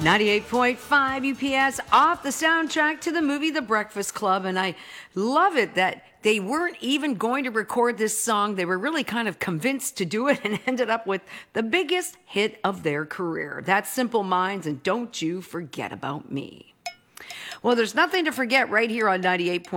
98.5 UPS off the soundtrack to the movie The Breakfast Club. And I love it that they weren't even going to record this song. They were really kind of convinced to do it and ended up with the biggest hit of their career. That's Simple Minds and Don't You Forget About Me. Well, there's nothing to forget right here on 98.